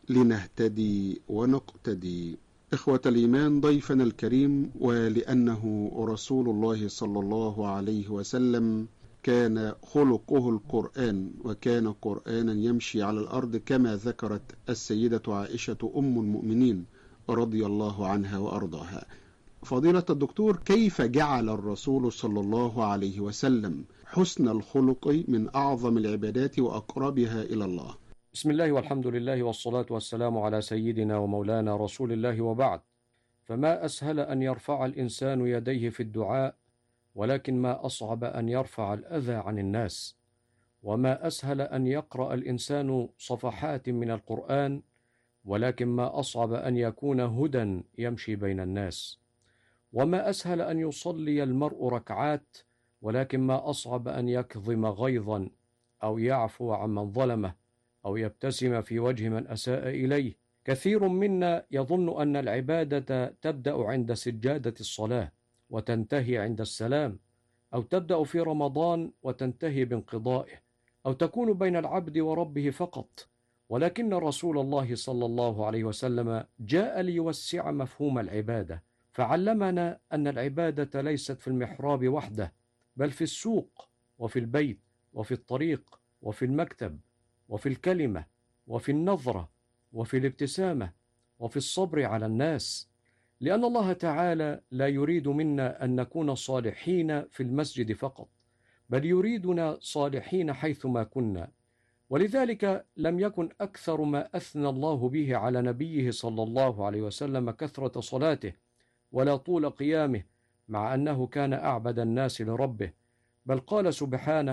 لنهتدي ونقتدي. إخوة الإيمان، ضيفنا الكريم ولأنه رسول الله صلى الله عليه وسلم كان خلقه القرآن، وكان قرآنا يمشي على الأرض كما ذكرت السيدة عائشة أم المؤمنين رضي الله عنها وأرضاها. فضيلة الدكتور، كيف جعل الرسول صلى الله عليه وسلم حسن الخلق من أعظم العبادات وأقربها إلى الله؟ بسم الله والحمد لله والصلاة والسلام على سيدنا ومولانا رسول الله، وبعد. فما أسهل أن يرفع الإنسان يديه في الدعاء، ولكن ما أصعب أن يرفع الأذى عن الناس. وما أسهل أن يقرأ الإنسان صفحات من القرآن، ولكن ما أصعب أن يكون هدى يمشي بين الناس. وما أسهل أن يصلي المرء ركعات، ولكن ما أصعب أن يكظم غيظا أو يعفو عمن ظلمه أو يبتسم في وجه من أساء إليه. كثير منا يظن أن العبادة تبدأ عند سجادة الصلاة وتنتهي عند السلام، أو تبدأ في رمضان وتنتهي بانقضائه، أو تكون بين العبد وربه فقط. ولكن رسول الله صلى الله عليه وسلم جاء ليوسع مفهوم العبادة، فعلمنا أن العبادة ليست في المحراب وحده، بل في السوق وفي البيت وفي الطريق وفي المكتب وفي الكلمة وفي النظرة وفي الابتسامة وفي الصبر على الناس. لأن الله تعالى لا يريد منا أن نكون صالحين في المسجد فقط، بل يريدنا صالحين حيثما كنا. ولذلك لم يكن أكثر ما أثنى الله به على نبيه صلى الله عليه وسلم كثرة صلاته ولا طول قيامه، مع أنه كان أعبد الناس لربه، بل قال سبحانه: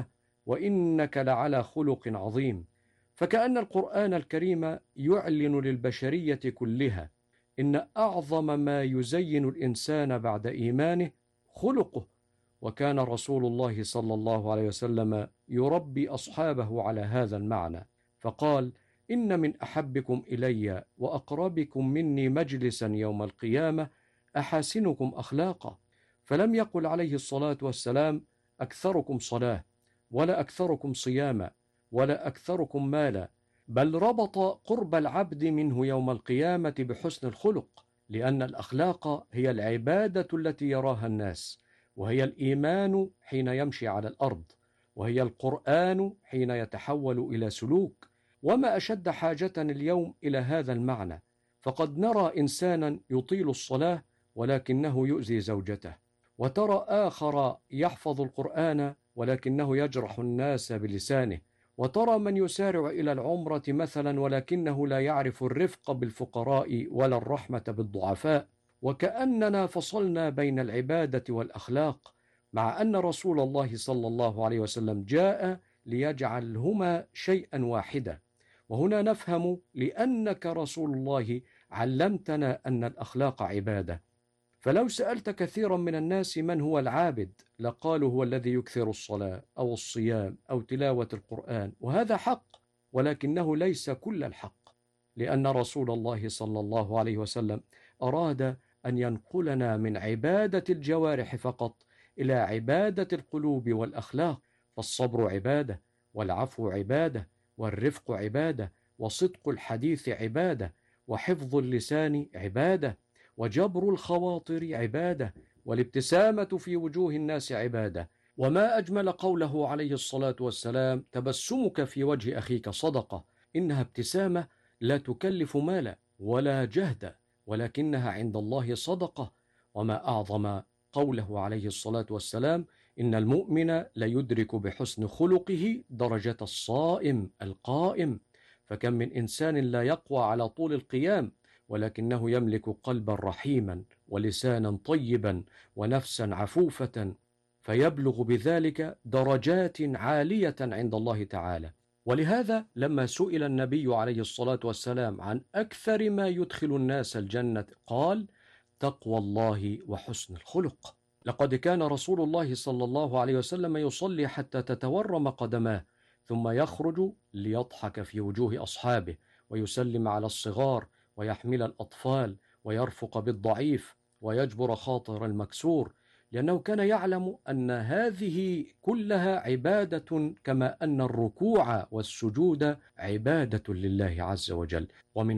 وإنك لعلى خلق عظيم. فكأن القرآن الكريم يعلن للبشرية كلها إن أعظم ما يزين الإنسان بعد إيمانه خلقه. وكان رسول الله صلى الله عليه وسلم يربي أصحابه على هذا المعنى، فقال: إن من أحبكم إلي وأقربكم مني مجلسا يوم القيامة أحاسنكم أخلاقا. فلم يقل عليه الصلاة والسلام: أكثركم صلاة، ولا أكثركم صياما، ولا أكثركم مالا، بل ربط قرب العبد منه يوم القيامة بحسن الخلق، لأن الأخلاق هي العبادة التي يراها الناس، وهي الإيمان حين يمشي على الأرض، وهي القرآن حين يتحول إلى سلوك. وما أشد حاجة اليوم إلى هذا المعنى، فقد نرى إنسانا يطيل الصلاة ولكنه يؤذي زوجته، وترى آخر يحفظ القرآن ولكنه يجرح الناس بلسانه، وترى من يسارع إلى العمرة مثلا ولكنه لا يعرف الرفق بالفقراء ولا الرحمة بالضعفاء. وكأننا فصلنا بين العبادة والأخلاق، مع أن رسول الله صلى الله عليه وسلم جاء ليجعلهما شيئا واحدا. وهنا نفهم لأنك رسول الله علمتنا أن الأخلاق عبادة. فلو سألت كثيرا من الناس من هو العابد، لقالوا هو الذي يكثر الصلاة أو الصيام أو تلاوة القرآن، وهذا حق، ولكنه ليس كل الحق، لأن رسول الله صلى الله عليه وسلم أراد أن ينقلنا من عبادة الجوارح فقط إلى عبادة القلوب والأخلاق. فالصبر عبادة، والعفو عبادة، والرفق عبادة، وصدق الحديث عبادة، وحفظ اللسان عبادة، وجبر الخواطر عبادة، والابتسامة في وجوه الناس عبادة. وما أجمل قوله عليه الصلاة والسلام: تبسمك في وجه أخيك صدقة. إنها ابتسامة لا تكلف مالا ولا جهدا، ولكنها عند الله صدقة. وما أعظم قوله عليه الصلاة والسلام: إن المؤمن ليدرك بحسن خلقه درجة الصائم القائم. فكم من إنسان لا يقوى على طول القيام، ولكنه يملك قلبا رحيما ولسانا طيبا ونفسا عفوفة، فيبلغ بذلك درجات عالية عند الله تعالى. ولهذا لما سئل النبي عليه الصلاة والسلام عن أكثر ما يدخل الناس الجنة، قال: تقوى الله وحسن الخلق. لقد كان رسول الله صلى الله عليه وسلم يصلي حتى تتورم قدماه، ثم يخرج ليضحك في وجوه أصحابه، ويسلم على الصغار، ويحمل الأطفال، ويرفق بالضعيف، ويجبر خاطر المكسور، لأنه كان يعلم أن هذه كلها عبادة، كما أن الركوع والسجود عبادة لله عز وجل. ومن